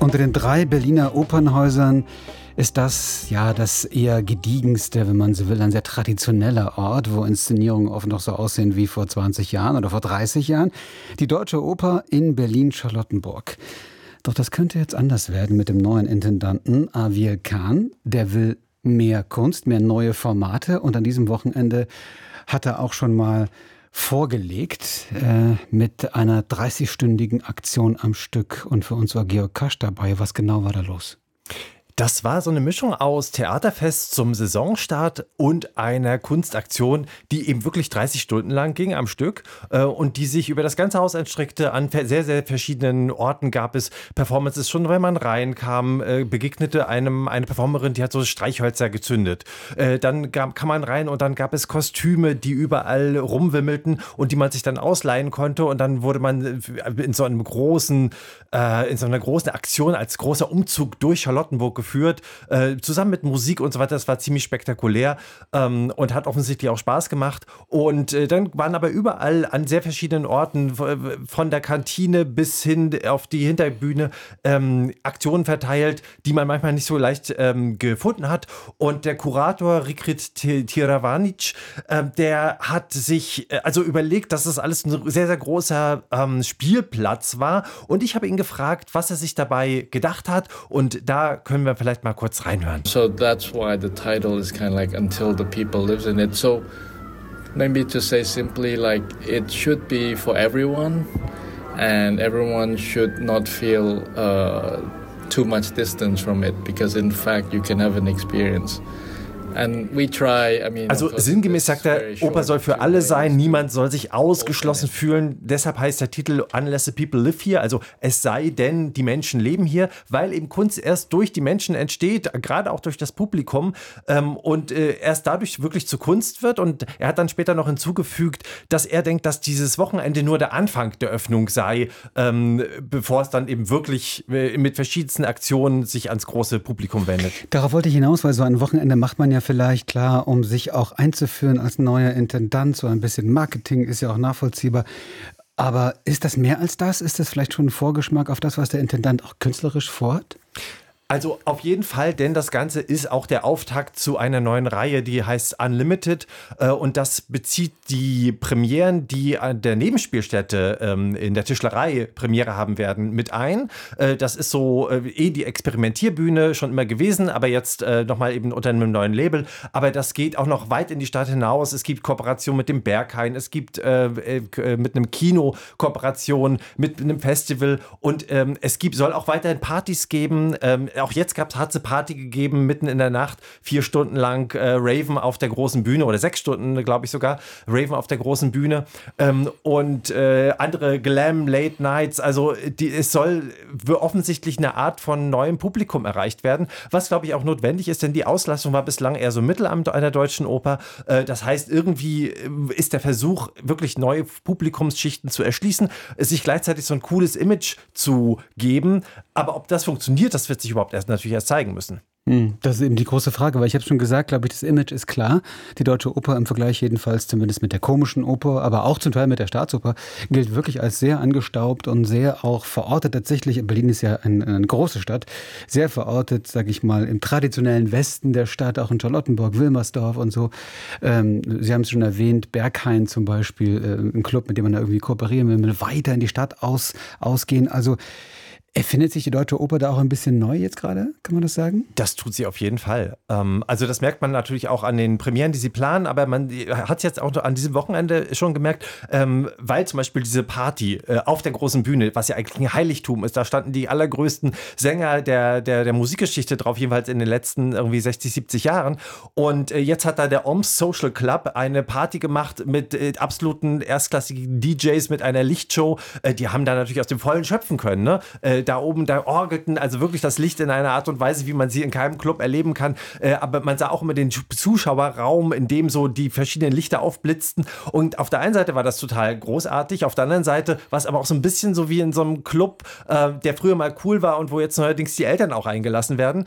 Unter den 3 Berliner Opernhäusern ist das ja das eher gediegenste, wenn man so will, ein sehr traditioneller Ort, wo Inszenierungen oft noch so aussehen wie vor 20 Jahren oder vor 30 Jahren. Die Deutsche Oper in Berlin-Charlottenburg. Doch das könnte jetzt anders werden mit dem neuen Intendanten Aviel Can. Der will mehr Kunst, mehr neue Formate, und an diesem Wochenende hat er auch schon mal vorgelegt mit einer 30-stündigen Aktion am Stück. Und für uns war Georg Kasch dabei. Was genau war da los? Das war so eine Mischung aus Theaterfest zum Saisonstart und einer Kunstaktion, die eben wirklich 30 Stunden lang ging am Stück und die sich über das ganze Haus erstreckte. An sehr, sehr verschiedenen Orten gab es Performances. Schon wenn man reinkam, begegnete eine Performerin, die hat so Streichhölzer gezündet. Dann kam man rein und dann gab es Kostüme, die überall rumwimmelten und die man sich dann ausleihen konnte. Und dann wurde man in so einer großen Aktion als großer Umzug durch Charlottenburg geführt, zusammen mit Musik und so weiter. Das war ziemlich spektakulär und hat offensichtlich auch Spaß gemacht. Und dann waren aber überall an sehr verschiedenen Orten, von der Kantine bis hin auf die Hinterbühne, Aktionen verteilt, die man manchmal nicht so leicht gefunden hat. Und der Kurator Rikrit Tiravanic, der hat sich überlegt, dass das alles ein sehr, sehr großer Spielplatz war. Und ich habe ihn gefragt, was er sich dabei gedacht hat. Und da können wir vielleicht mal kurz reinhören. So that's why the title is kind of like Until the People Lives in It. So maybe to say simply, like, it should be for everyone, and everyone should not feel too much distance from it, because in fact you can have an experience. Also sinngemäß sagt er, Oper soll für alle sein, niemand soll sich ausgeschlossen fühlen. Deshalb heißt der Titel Unless the People Live Here, also es sei denn, die Menschen leben hier, weil eben Kunst erst durch die Menschen entsteht, gerade auch durch das Publikum, und erst dadurch wirklich zu Kunst wird. Und er hat dann später noch hinzugefügt, dass er denkt, dass dieses Wochenende nur der Anfang der Öffnung sei, bevor es dann eben wirklich mit verschiedensten Aktionen sich ans große Publikum wendet. Darauf wollte ich hinaus, weil so ein Wochenende macht man ja vielleicht, klar, um sich auch einzuführen als neuer Intendant. So ein bisschen Marketing ist ja auch nachvollziehbar. Aber ist das mehr als das? Ist das vielleicht schon ein Vorgeschmack auf das, was der Intendant auch künstlerisch vorhat? Also auf jeden Fall, denn das Ganze ist auch der Auftakt zu einer neuen Reihe, die heißt Unlimited, und das bezieht die Premieren, die an der Nebenspielstätte in der Tischlerei Premiere haben werden, mit ein. Das ist so die Experimentierbühne schon immer gewesen, aber jetzt nochmal eben unter einem neuen Label. Aber das geht auch noch weit in die Stadt hinaus. Es gibt Kooperation mit dem Berghain, es gibt mit einem Kino Kooperation, mit einem Festival, und soll auch weiterhin Partys geben. Auch jetzt hat es eine Party gegeben, mitten in der Nacht, 4 Stunden lang Raven auf der großen Bühne, oder 6 Stunden, glaube ich sogar, Raven auf der großen Bühne, und andere Glam, Late Nights. Also es soll offensichtlich eine Art von neuem Publikum erreicht werden, was, glaube ich, auch notwendig ist, denn die Auslastung war bislang eher so mittel an der Deutschen Oper. Das heißt, irgendwie ist der Versuch, wirklich neue Publikumsschichten zu erschließen, sich gleichzeitig so ein cooles Image zu geben. Aber ob das funktioniert, das wird sich überhaupt natürlich erst zeigen müssen. Das ist eben die große Frage, weil ich habe schon gesagt, glaube ich, das Image ist klar. Die Deutsche Oper im Vergleich jedenfalls zumindest mit der Komischen Oper, aber auch zum Teil mit der Staatsoper, gilt wirklich als sehr angestaubt und sehr auch verortet tatsächlich. Berlin ist ja eine große Stadt, sehr verortet, sage ich mal, im traditionellen Westen der Stadt, auch in Charlottenburg, Wilmersdorf und so. Sie haben es schon erwähnt, Berghain zum Beispiel, ein Club, mit dem man da irgendwie kooperieren will, weiter in die Stadt ausgehen. Also erfindet sich die Deutsche Oper da auch ein bisschen neu jetzt gerade? Kann man das sagen? Das tut sie auf jeden Fall. Also das merkt man natürlich auch an den Premieren, die sie planen, aber man hat es jetzt auch an diesem Wochenende schon gemerkt, weil zum Beispiel diese Party auf der großen Bühne, was ja eigentlich ein Heiligtum ist, da standen die allergrößten Sänger der Musikgeschichte drauf, jeweils in den letzten irgendwie 60, 70 Jahren. Und jetzt hat da der OMS Social Club eine Party gemacht mit absoluten erstklassigen DJs, mit einer Lichtshow. Die haben da natürlich aus dem Vollen schöpfen können, ne? Da oben, da orgelten also wirklich das Licht in einer Art und Weise, wie man sie in keinem Club erleben kann. Aber man sah auch immer den Zuschauerraum, in dem so die verschiedenen Lichter aufblitzten. Und auf der einen Seite war das total großartig, auf der anderen Seite war es aber auch so ein bisschen so wie in so einem Club, der früher mal cool war und wo jetzt neuerdings die Eltern auch eingelassen werden.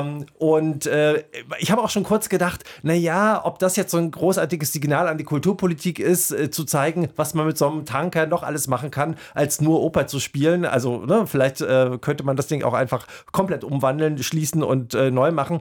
Ich habe auch schon kurz gedacht, naja, ob das jetzt so ein großartiges Signal an die Kulturpolitik ist, zu zeigen, was man mit so einem Tanker noch alles machen kann, als nur Oper zu spielen. Also vielleicht Zeit könnte man das Ding auch einfach komplett umwandeln, schließen und neu machen.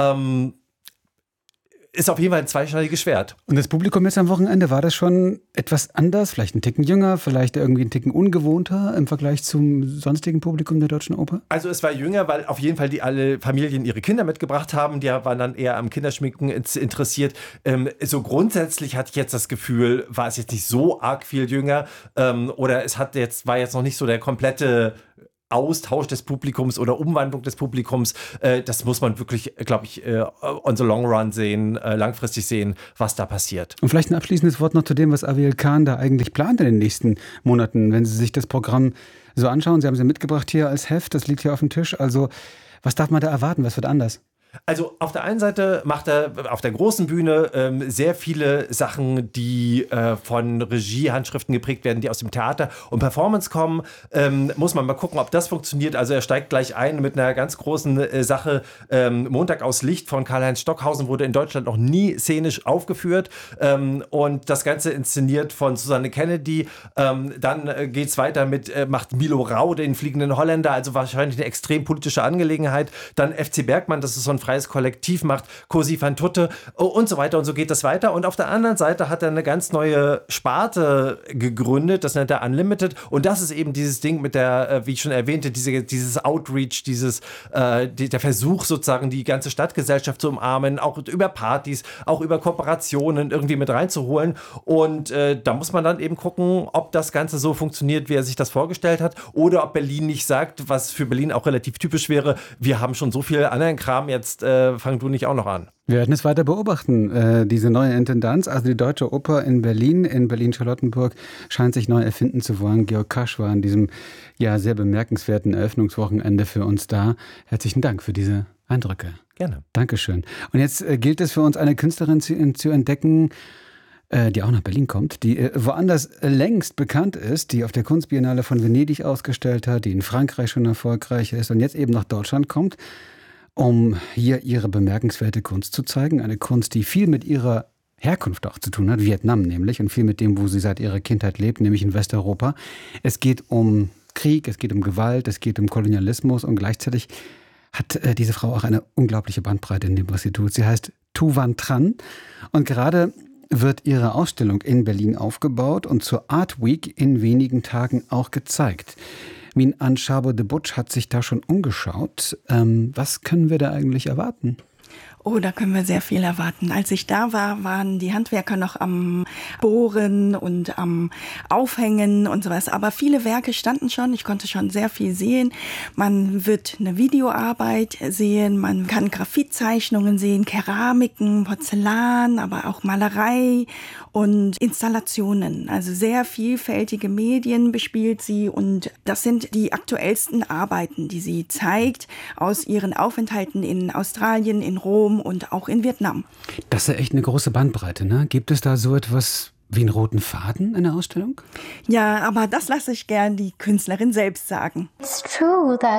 Ist auf jeden Fall ein zweischneidiges Schwert. Und das Publikum jetzt am Wochenende, war das schon etwas anders? Vielleicht ein Ticken jünger, vielleicht irgendwie ein Ticken ungewohnter im Vergleich zum sonstigen Publikum der Deutschen Oper? Also es war jünger, weil auf jeden Fall alle Familien ihre Kinder mitgebracht haben. Die waren dann eher am Kinderschminken interessiert. So grundsätzlich hatte ich jetzt das Gefühl, war es jetzt nicht so arg viel jünger. Oder war jetzt noch nicht so der komplette Austausch des Publikums oder Umwandlung des Publikums, das muss man wirklich, glaube ich, on the long run sehen, langfristig sehen, was da passiert. Und vielleicht ein abschließendes Wort noch zu dem, was Aviel Khan da eigentlich plant in den nächsten Monaten, wenn Sie sich das Programm so anschauen. Sie haben es ja mitgebracht hier als Heft, das liegt hier auf dem Tisch. Also was darf man da erwarten? Was wird anders? Also auf der einen Seite macht er auf der großen Bühne sehr viele Sachen, die von Regiehandschriften geprägt werden, die aus dem Theater und Performance kommen. Muss man mal gucken, ob das funktioniert. Also er steigt gleich ein mit einer ganz großen Sache. Montag aus Licht von Karl-Heinz Stockhausen wurde in Deutschland noch nie szenisch aufgeführt. Und das Ganze inszeniert von Susanne Kennedy. Dann geht es weiter macht Milo Rau den fliegenden Holländer, also wahrscheinlich eine extrem politische Angelegenheit. Dann FC Bergmann, das ist so ein freies Kollektiv, macht Cosi van Tutte und so weiter, und so geht das weiter. Und auf der anderen Seite hat er eine ganz neue Sparte gegründet, das nennt er Unlimited, und das ist eben dieses Ding mit der, wie ich schon erwähnte, dieses Outreach, der Versuch sozusagen, die ganze Stadtgesellschaft zu umarmen, auch über Partys, auch über Kooperationen irgendwie mit reinzuholen, und da muss man dann eben gucken, ob das Ganze so funktioniert, wie er sich das vorgestellt hat, oder ob Berlin nicht sagt, was für Berlin auch relativ typisch wäre, wir haben schon so viel anderen Kram, jetzt fang du nicht auch noch an. Wir werden es weiter beobachten, diese neue Intendanz. Also die Deutsche Oper in Berlin-Charlottenburg, scheint sich neu erfinden zu wollen. Georg Kasch war an diesem sehr bemerkenswerten Eröffnungswochenende für uns da. Herzlichen Dank für diese Eindrücke. Gerne. Dankeschön. Und jetzt gilt es für uns, eine Künstlerin zu entdecken, die auch nach Berlin kommt, die woanders längst bekannt ist, die auf der Kunstbiennale von Venedig ausgestellt hat, die in Frankreich schon erfolgreich ist und jetzt eben nach Deutschland kommt, um hier ihre bemerkenswerte Kunst zu zeigen. Eine Kunst, die viel mit ihrer Herkunft auch zu tun hat, Vietnam nämlich, und viel mit dem, wo sie seit ihrer Kindheit lebt, nämlich in Westeuropa. Es geht um Krieg, es geht um Gewalt, es geht um Kolonialismus, und gleichzeitig hat diese Frau auch eine unglaubliche Bandbreite in dem, was sie tut. Sie heißt Thu Van Tran, und gerade wird ihre Ausstellung in Berlin aufgebaut und zur Art Week in wenigen Tagen auch gezeigt. Min An Chabo de Butch hat sich da schon umgeschaut. Was können wir da eigentlich erwarten? Oh, da können wir sehr viel erwarten. Als ich da war, waren die Handwerker noch am Bohren und am Aufhängen und sowas. Aber viele Werke standen schon. Ich konnte schon sehr viel sehen. Man wird eine Videoarbeit sehen. Man kann Graphitzeichnungen sehen, Keramiken, Porzellan, aber auch Malerei und Installationen. Also sehr vielfältige Medien bespielt sie. Und das sind die aktuellsten Arbeiten, die sie zeigt aus ihren Aufenthalten in Australien, in Rom und auch in Vietnam. Das ist ja echt eine große Bandbreite, ne? Gibt es da so etwas wie einen roten Faden in der Ausstellung? Ja, aber das lasse ich gern die Künstlerin selbst sagen. It's true that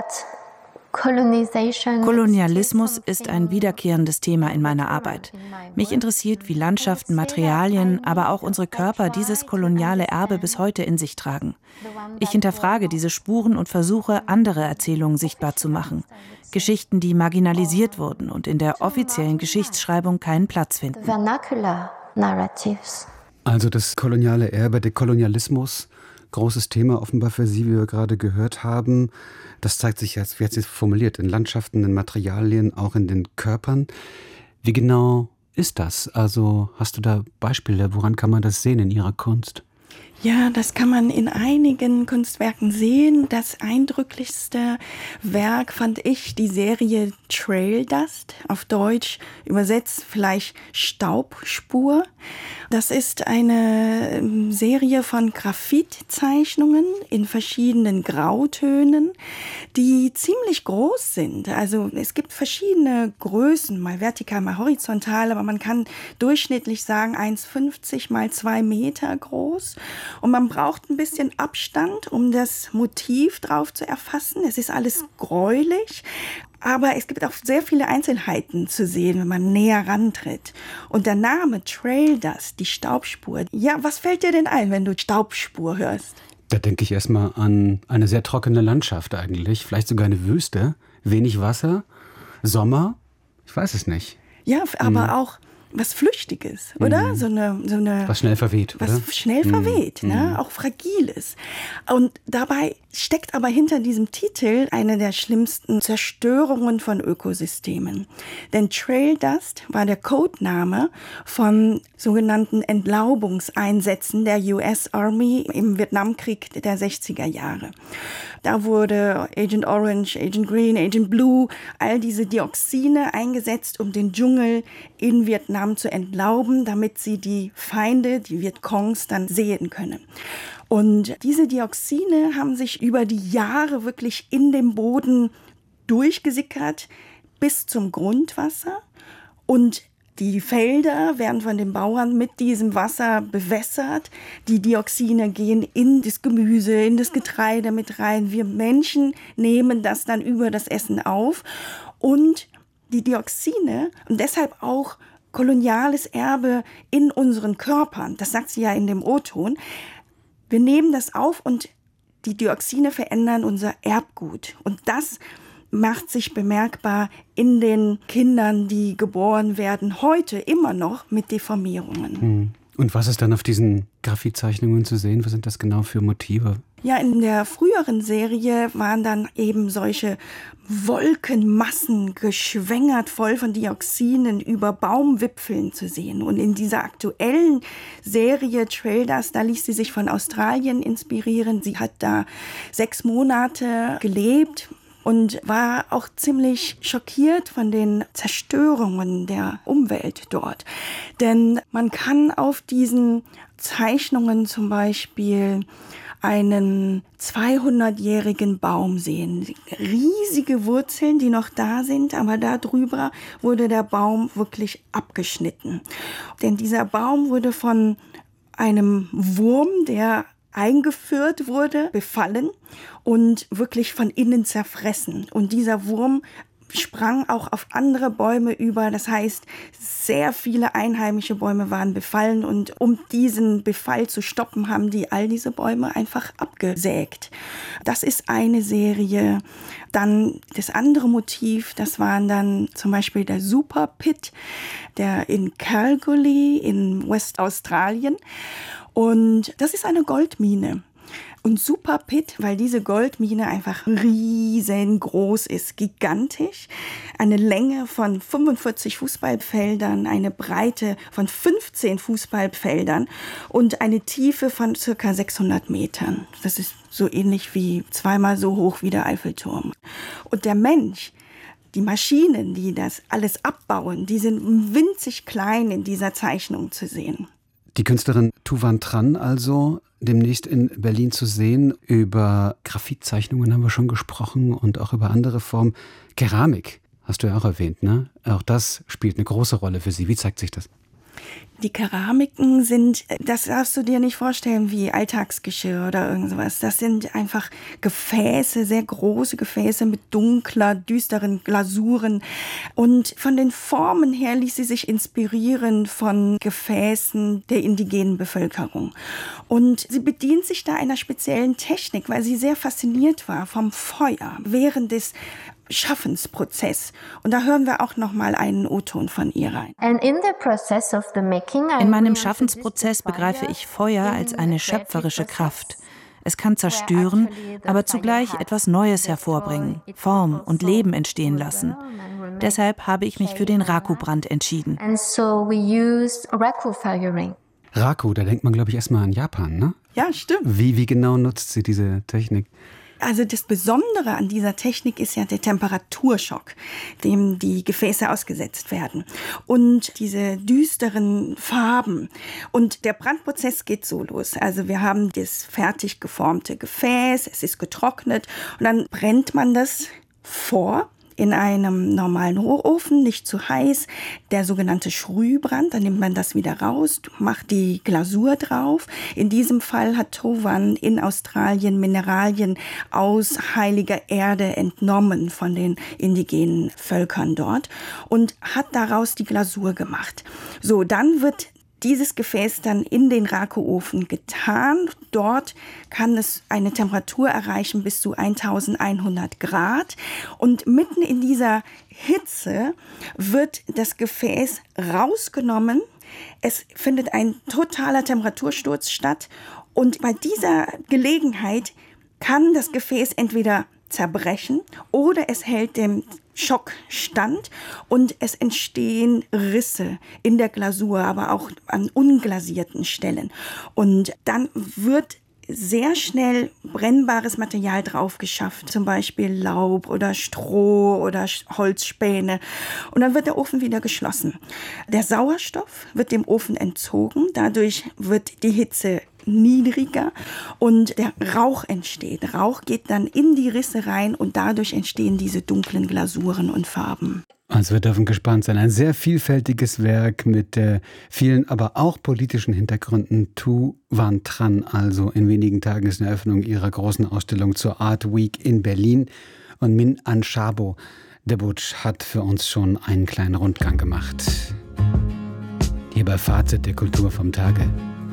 Kolonialismus ist ein wiederkehrendes Thema in meiner Arbeit. Mich interessiert, wie Landschaften, Materialien, aber auch unsere Körper dieses koloniale Erbe bis heute in sich tragen. Ich hinterfrage diese Spuren und versuche, andere Erzählungen sichtbar zu machen. Geschichten, die marginalisiert wurden und in der offiziellen Geschichtsschreibung keinen Platz finden. Also das koloniale Erbe, der Kolonialismus, großes Thema offenbar für Sie, wie wir gerade gehört haben. Das zeigt sich jetzt, wie hat sie es formuliert, in Landschaften, in Materialien, auch in den Körpern. Wie genau ist das? Also hast du da Beispiele, woran kann man das sehen in Ihrer Kunst? Ja, das kann man in einigen Kunstwerken sehen. Das eindrücklichste Werk fand ich die Serie Trail Dust, auf Deutsch übersetzt vielleicht Staubspur. Das ist eine Serie von Graphitzeichnungen in verschiedenen Grautönen, die ziemlich groß sind. Also es gibt verschiedene Größen, mal vertikal, mal horizontal, aber man kann durchschnittlich sagen 1,50 mal 2 Meter groß. Und man braucht ein bisschen Abstand, um das Motiv drauf zu erfassen. Es ist alles gräulich, aber es gibt auch sehr viele Einzelheiten zu sehen, wenn man näher rantritt. Und der Name Trail Dust, die Staubspur. Ja, was fällt dir denn ein, wenn du Staubspur hörst? Da denke ich erstmal an eine sehr trockene Landschaft eigentlich, vielleicht sogar eine Wüste, wenig Wasser, Sommer, ich weiß es nicht. Ja, aber auch was Flüchtiges, oder? So eine was schnell verweht, was oder? Schnell verweht, ne? Auch Fragiles. Und dabei steckt aber hinter diesem Titel eine der schlimmsten Zerstörungen von Ökosystemen. Denn Trail Dust war der Codename von sogenannten Entlaubungseinsätzen der US Army im Vietnamkrieg der 60er Jahre. Da wurde Agent Orange, Agent Green, Agent Blue, all diese Dioxine eingesetzt, um den Dschungel in Vietnam zu entlauben, damit sie die Feinde, die Vietcongs, dann sehen können. Und diese Dioxine haben sich über die Jahre wirklich in dem Boden durchgesickert bis zum Grundwasser. Und die Felder werden von den Bauern mit diesem Wasser bewässert. Die Dioxine gehen in das Gemüse, in das Getreide mit rein. Wir Menschen nehmen das dann über das Essen auf. Und die Dioxine und deshalb auch koloniales Erbe in unseren Körpern, das sagt sie ja in dem O-Ton, wir nehmen das auf und die Dioxine verändern unser Erbgut. Und das macht sich bemerkbar in den Kindern, die geboren werden, heute immer noch mit Deformierungen. Und was ist dann auf diesen Graphitzeichnungen zu sehen? Was sind das genau für Motive? Ja, in der früheren Serie waren dann eben solche Wolkenmassen geschwängert, voll von Dioxinen über Baumwipfeln zu sehen. Und in dieser aktuellen Serie Trail Dust, da ließ sie sich von Australien inspirieren. Sie hat da 6 Monate gelebt und war auch ziemlich schockiert von den Zerstörungen der Umwelt dort. Denn man kann auf diesen Zeichnungen zum Beispiel einen 200-jährigen Baum sehen. Riesige Wurzeln, die noch da sind, aber darüber wurde der Baum wirklich abgeschnitten. Denn dieser Baum wurde von einem Wurm, der eingeführt wurde, befallen und wirklich von innen zerfressen. Und dieser Wurm sprang auch auf andere Bäume über. Das heißt, sehr viele einheimische Bäume waren befallen und um diesen Befall zu stoppen, haben die all diese Bäume einfach abgesägt. Das ist eine Serie. Dann das andere Motiv, das waren dann zum Beispiel der Super Pit, der in Kalgoorlie in Westaustralien. Und das ist eine Goldmine. Und Super Pit, weil diese Goldmine einfach riesengroß ist, gigantisch. Eine Länge von 45 Fußballfeldern, eine Breite von 15 Fußballfeldern und eine Tiefe von circa 600 Metern. Das ist so ähnlich wie 2-mal so hoch wie der Eiffelturm. Und der Mensch, die Maschinen, die das alles abbauen, die sind winzig klein in dieser Zeichnung zu sehen. Die Künstlerin Thu Van Tran also demnächst in Berlin zu sehen. Über Graphitzeichnungen haben wir schon gesprochen und auch über andere Formen. Keramik hast du ja auch erwähnt, ne? Auch das spielt eine große Rolle für Sie. Wie zeigt sich das? Die Keramiken sind, das darfst du dir nicht vorstellen wie Alltagsgeschirr oder irgend sowas. Das sind einfach Gefäße, sehr große Gefäße mit dunkler, düsteren Glasuren. Und von den Formen her ließ sie sich inspirieren von Gefäßen der indigenen Bevölkerung. Und sie bedient sich da einer speziellen Technik, weil sie sehr fasziniert war vom Feuer während des Schaffensprozess. Und da hören wir auch noch mal einen O-Ton von ihr rein. In meinem Schaffensprozess begreife ich Feuer als eine schöpferische Kraft. Es kann zerstören, aber zugleich etwas Neues hervorbringen, Form und Leben entstehen lassen. Deshalb habe ich mich für den Raku-Brand entschieden. Raku, da denkt man, glaube ich, erstmal an Japan, ne? Ja, stimmt. Wie genau nutzt sie diese Technik? Also das Besondere an dieser Technik ist ja der Temperaturschock, dem die Gefäße ausgesetzt werden. Und diese düsteren Farben. Und der Brandprozess geht so los. Also wir haben das fertig geformte Gefäß, es ist getrocknet und dann brennt man das vor in einem normalen Hochofen, nicht zu heiß, der sogenannte Schrühbrand, dann nimmt man das wieder raus, macht die Glasur drauf. In diesem Fall hat Thu Van in Australien Mineralien aus heiliger Erde entnommen von den indigenen Völkern dort und hat daraus die Glasur gemacht. So, dann wird dieses Gefäß dann in den Rako-Ofen getan. Dort kann es eine Temperatur erreichen bis zu 1100 Grad. Und mitten in dieser Hitze wird das Gefäß rausgenommen. Es findet ein totaler Temperatursturz statt. Und bei dieser Gelegenheit kann das Gefäß entweder zerbrechen oder es hält dem Schock stand und es entstehen Risse in der Glasur, aber auch an unglasierten Stellen. Und dann wird sehr schnell brennbares Material drauf geschafft, zum Beispiel Laub oder Stroh oder Holzspäne. Und dann wird der Ofen wieder geschlossen. Der Sauerstoff wird dem Ofen entzogen, dadurch wird die Hitze niedriger und der Rauch entsteht. Rauch geht dann in die Risse rein und dadurch entstehen diese dunklen Glasuren und Farben. Also wir dürfen gespannt sein. Ein sehr vielfältiges Werk mit vielen, aber auch politischen Hintergründen. Thu Van Tran, also in wenigen Tagen ist eine Eröffnung ihrer großen Ausstellung zur Art Week in Berlin. Und Min Anchabo Debutsch hat für uns schon einen kleinen Rundgang gemacht. Hier bei Fazit der Kultur vom Tage.